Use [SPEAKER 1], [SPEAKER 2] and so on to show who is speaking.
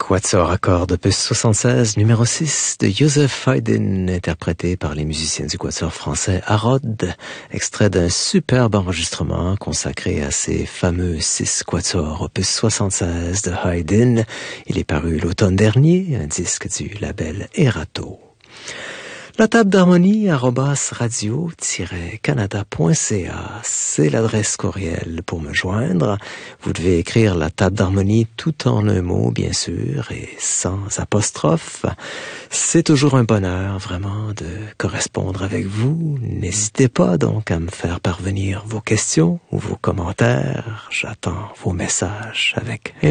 [SPEAKER 1] Quatuor à cordes opus 76, numéro 6 de Joseph Haydn, interprété par les musiciens du quatuor français Harrod, extrait d'un superbe enregistrement consacré à ces fameux 6 quatuors opus 76 de Haydn. Il est paru l'automne dernier, un disque du label Erato. La table d'harmonie @radio-canada.ca, c'est l'adresse courriel pour me joindre. Vous devez écrire la table d'harmonie tout en un mot, bien sûr, et sans apostrophe. C'est toujours un bonheur, vraiment, de correspondre avec vous. N'hésitez pas donc à me faire parvenir vos questions ou vos commentaires. J'attends vos messages avec